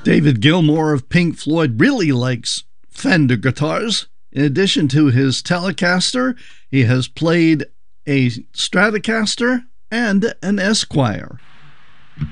David Gilmour of Pink Floyd really likes Fender guitars. In addition to his Telecaster, he has played a Stratocaster and an Esquire.